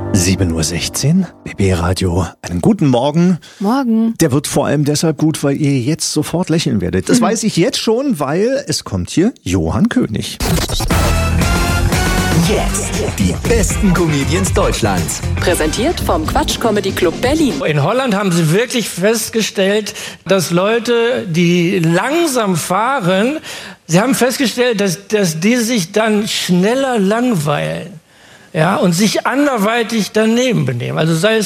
7:16 Uhr, BB Radio. Einen guten Morgen. Morgen. Der wird vor allem deshalb gut, weil ihr jetzt sofort lächeln werdet. Das weiß ich jetzt schon, weil es kommt hier Johann König. Jetzt die besten Comedians Deutschlands. Präsentiert vom Quatsch Comedy Club Berlin. In Holland haben sie wirklich festgestellt, dass Leute, die langsam fahren, sie haben festgestellt, dass die sich dann schneller langweilen. Ja, und sich anderweitig daneben benehmen. Also sei es